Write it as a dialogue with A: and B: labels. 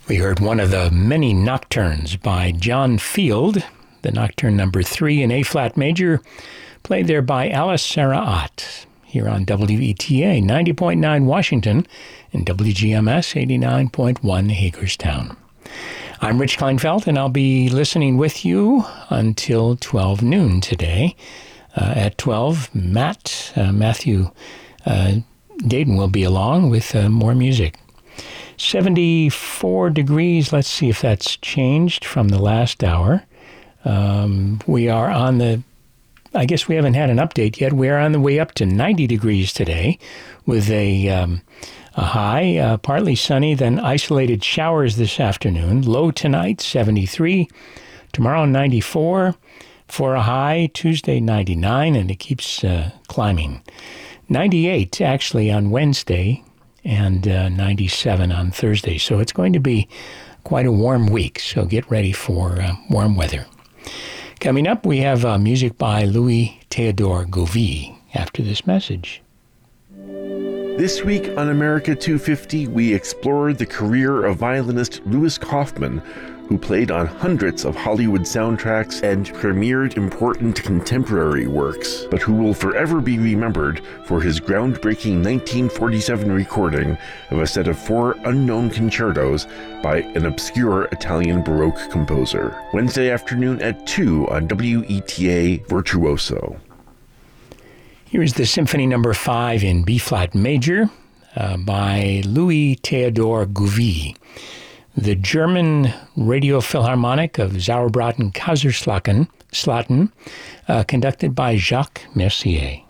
A: We heard one of the many nocturnes by John Field, the Nocturne number 3 in A-flat major, played there by Alice Sarah Ott, here on WETA 90.9 Washington and WGMS 89.1 Hagerstown. I'm Rich Kleinfeld, and I'll be listening with you until 12 noon today. At 12, Matthew Dayton will be along with more music. 74 degrees. Let's see if that's changed from the last hour. We are on the, I guess we haven't had an update yet. We are on the way up to 90 degrees today with a high, partly sunny, then isolated showers this afternoon. Low tonight, 73. Tomorrow, 94. For a high, Tuesday, 99, and it keeps climbing. 98, actually, on Wednesday, and 97 on Thursday. So it's going to be quite a warm week, so get ready for warm weather. Coming up, we have music by Louis Theodore Govee after this message.
B: This week on America 250, we explored the career of violinist Louis Kaufman, who played on hundreds of Hollywood soundtracks and premiered important contemporary works, but who will forever be remembered for his groundbreaking 1947 recording of a set of 4 unknown concertos by an obscure Italian Baroque composer. Wednesday afternoon at 2 on WETA Virtuoso.
A: Here's the Symphony Number 5 in B-flat major by Louis Theodore Govee. The German Radio Philharmonic of Sauerbraten Kaiserslautern, conducted by Jacques Mercier.